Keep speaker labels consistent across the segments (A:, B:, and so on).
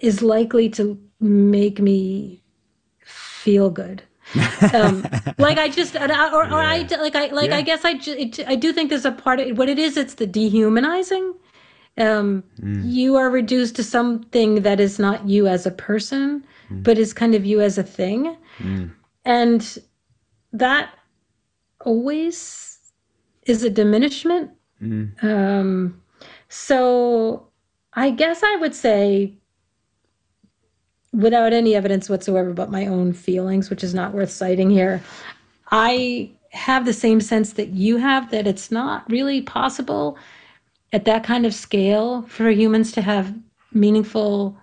A: is likely to make me feel good. Like I just, I guess I do think there's a part of what it is. It's the dehumanizing. You are reduced to something that is not you as a person, but is kind of you as a thing. And that always is a diminishment. So I guess I would say, without any evidence whatsoever but my own feelings, which is not worth citing here, I have the same sense that you have, that it's not really possible at that kind of scale for humans to have meaningful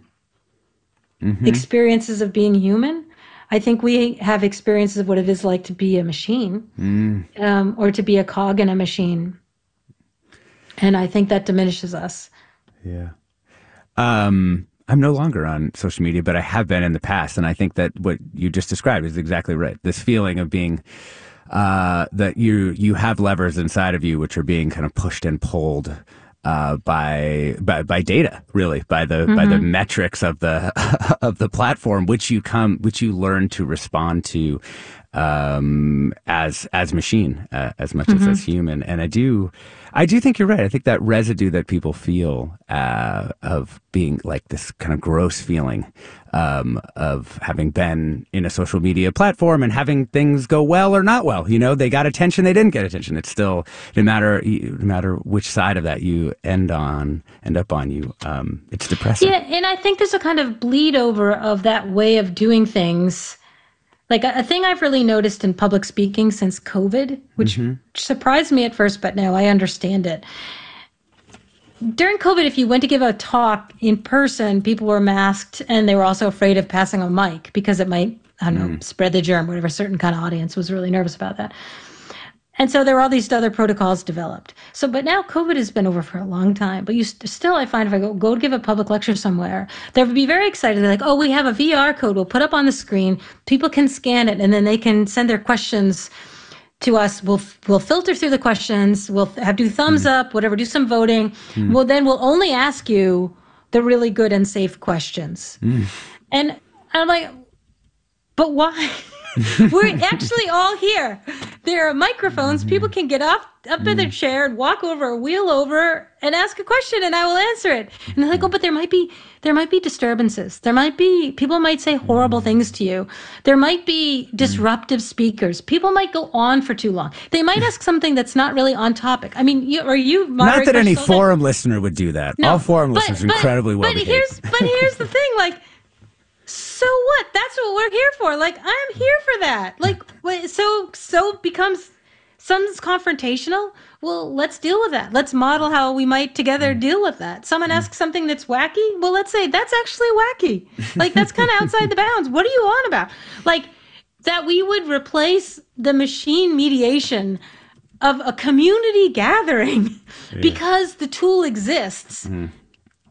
A: experiences of being human. I think we have experiences of what it is like to be a machine, or to be a cog in a machine. And I think that diminishes us.
B: Yeah. I'm no longer on social media, but I have been in the past. And I think that what you just described is exactly right. This feeling of being, that you have levers inside of you, which are being kind of pushed and pulled, by data, really, by the metrics of the, of the platform, which you learn to respond to, as machine, as much as human. And I do think you're right. I think that residue that people feel, of being like this kind of gross feeling, of having been in a social media platform and having things go well or not well. They got attention, they didn't get attention. It's still, no matter which side of that you end up on, it's depressing.
A: Yeah, and I think there's a kind of bleed over of that way of doing things. Like a thing I've really noticed in public speaking since COVID, which surprised me at first, but now I understand it. During COVID, if you went to give a talk in person, people were masked, and they were also afraid of passing a mic because it might, I don't know, spread the germ, whatever. A certain kind of audience was really nervous about that. And so there were all these other protocols developed. But now COVID has been over for a long time. But still, I find if I go give a public lecture somewhere, they would be very excited. They're like, oh, we have a VR code we'll put up on the screen. People can scan it, and then they can send their questions to us. We'll filter through the questions. We'll do thumbs up, whatever, do some voting. Then we'll only ask you the really good and safe questions. And I'm like, but why? We're actually all here. There are microphones. People can get up in their chair and walk over or wheel over and ask a question, and I will answer it. And they're like, oh, but there might be disturbances. People might say horrible things to you. There might be disruptive speakers. People might go on for too long. They might ask something that's not really on topic. I mean,
B: not that any forum listener would do that. No, all forum listeners are incredibly well behaved.
A: But here's the thing, like, so what? That's what we're here for. Like, I'm here for that. Like, so becomes some's confrontational. Well, let's deal with that. Let's model how we might together deal with that. Someone asks something that's wacky. Well, let's say that's actually wacky. Like, that's kind of outside the bounds. What are you on about? Like, that we would replace the machine mediation of a community gathering because the tool exists.